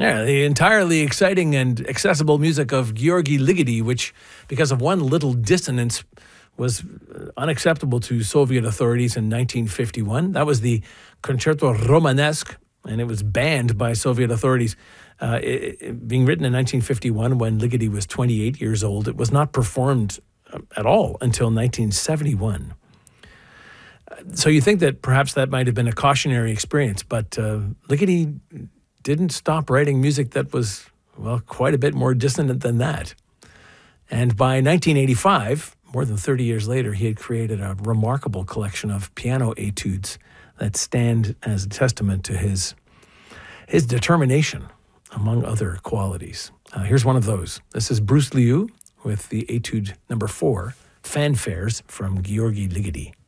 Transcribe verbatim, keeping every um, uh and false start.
Yeah, the entirely exciting and accessible music of György Ligeti, which, because of one little dissonance, was unacceptable to Soviet authorities in nineteen fifty-one. That was the Concerto Romanesque, and it was banned by Soviet authorities. Uh, it, it, being written in nineteen fifty-one, when Ligeti was twenty-eight years old, it was not performed at all until nineteen seventy-one. So you think that perhaps that might have been a cautionary experience, but uh, Ligeti didn't stop writing music that was, well, quite a bit more dissonant than that. And by nineteen eighty-five, more than thirty years later, he had created a remarkable collection of piano etudes that stand as a testament to his, his determination, among other qualities. Uh, here's one of those. This is Bruce Liu with the etude number four, Fanfares from György Ligeti.